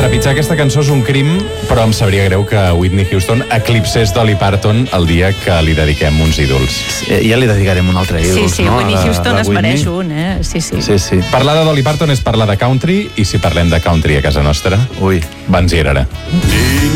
trepitjar aquesta cançó és un crim, però em sabria greu que Whitney Houston eclipsés Dolly Parton el dia que li dediquem uns ídols. Ja li dedicarem un altre ídol, Sí, no? Whitney Houston es mereix un, Sí. Sí. Parlar de Dolly Parton és parlar de country, i si parlem de country a casa nostra, Ui. Van Zierara.